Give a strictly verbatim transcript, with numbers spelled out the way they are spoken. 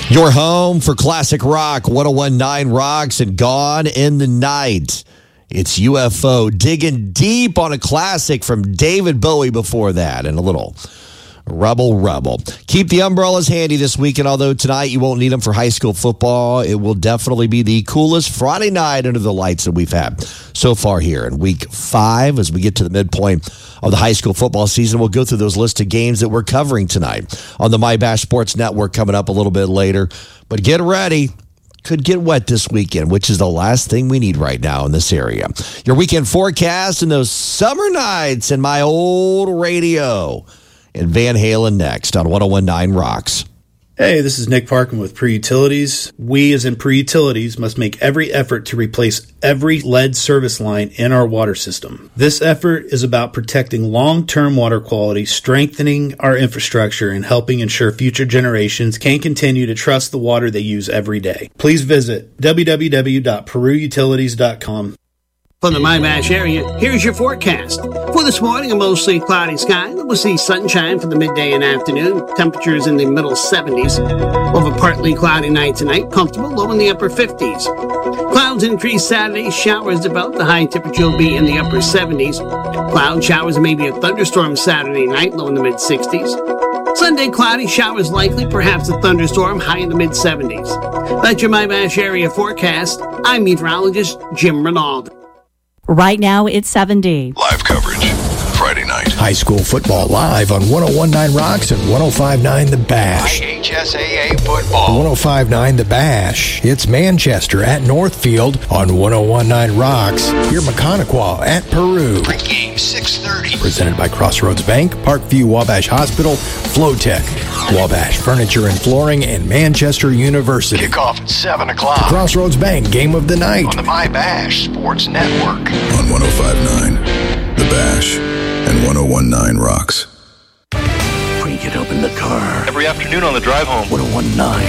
Your home for classic rock, one oh one point nine Rocks and Gone in the Night. It's U F O digging deep on a classic from David Bowie before that, and a little Rebel Rebel. Keep the umbrellas handy this weekend, although tonight you won't need them for high school football. It will definitely be the coolest Friday night under the lights that we've had so far here in week five. As we get to the midpoint of the high school football season, we'll go through those list of games that we're covering tonight on the My Bash Sports Network coming up a little bit later. But get ready. Could get wet this weekend, which is the last thing we need right now in this area. Your weekend forecast and those summer nights in my old radio. And Van Halen next on one oh one point nine Rocks. Hey, this is Nick Parkin with Pre-Utilities. We, as in Pre-Utilities, must make every effort to replace every lead service line in our water system. This effort is about protecting long-term water quality, strengthening our infrastructure, and helping ensure future generations can continue to trust the water they use every day. Please visit w w w dot peru utilities dot com. From the My Bash area, here's your forecast. For this morning, a mostly cloudy sky. We'll see sunshine for the midday and afternoon. Temperatures in the middle seventies. We'll have a partly cloudy night tonight. Comfortable, low in the upper fifties. Clouds increase Saturday. Showers develop. The high temperature will be in the upper seventies. Cloud showers and maybe a thunderstorm Saturday night, low in the mid-sixties. Sunday, cloudy, showers likely, perhaps a thunderstorm, high in the mid-seventies. That's your My Bash area forecast. I'm meteorologist Jim Renaud. Right now, it's seventy. Live coverage, Friday night. High school football live on one oh one point nine Rocks and one oh five point nine The Bash. I H S A A football. one oh five point nine The Bash. It's Manchester at Northfield on one oh one point nine Rocks. Here, Mechaniqua at Peru. Pregame six thirty. Presented by Crossroads Bank, Parkview Wabash Hospital, Flowtech, Wabash Furniture and Flooring, and Manchester University. Kickoff at seven o'clock. Crossroads Bank Game of the Night. On the My Bash Sports Network. On one oh five point nine The Bash and one oh one point nine Rocks. Crank it up in the car. Every afternoon on the drive home. one oh one point nine